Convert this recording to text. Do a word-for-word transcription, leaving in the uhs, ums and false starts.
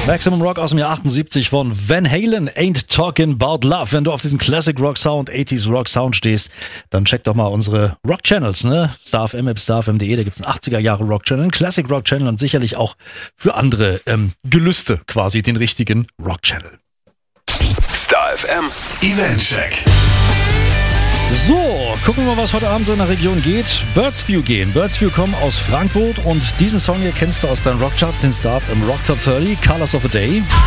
Maximum Rock aus dem Jahr achtundsiebzig von Van Halen, Ain't Talking About Love. Wenn du auf diesen Classic Rock Sound, achtziger Rock Sound stehst, dann check doch mal unsere Rock Channels, ne? Star F M, App Star F M punkt de, da gibt's einen achtziger Jahre Rock Channel, einen Classic Rock Channel und sicherlich auch für andere ähm, Gelüste quasi den richtigen Rock Channel. Star F M Event Check. So, gucken wir mal, was heute Abend so in der Region geht. Birds View gehen. Birds View kommen aus Frankfurt und diesen Song hier kennst du aus deinen Rockcharts, den Star F M Rock Top dreißig, Colors of a Day.